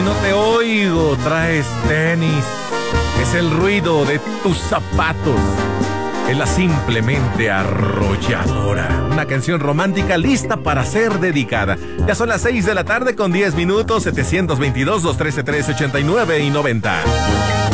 no te oigo, traes tenis. Es el ruido de tus zapatos. Es la simplemente arrolladora. Una canción romántica lista para ser dedicada. Ya son las 6 de la tarde con 10 minutos, 722-213-389 y 90.